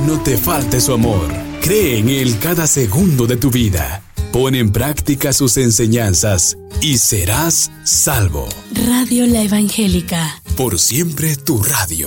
no te falte su amor. Cree en Él cada segundo de tu vida. Pon en práctica sus enseñanzas y serás salvo. Radio La Evangélica. Por siempre tu radio.